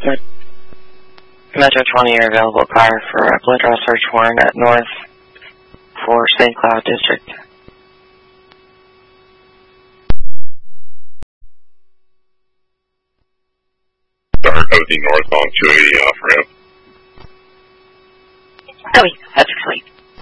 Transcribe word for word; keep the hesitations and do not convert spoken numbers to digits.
Metro twenty, your available car for a blood draw search warrant at North for Saint Cloud District. Dark Cozy North on two eighty off ramp. Copy. That's excellent.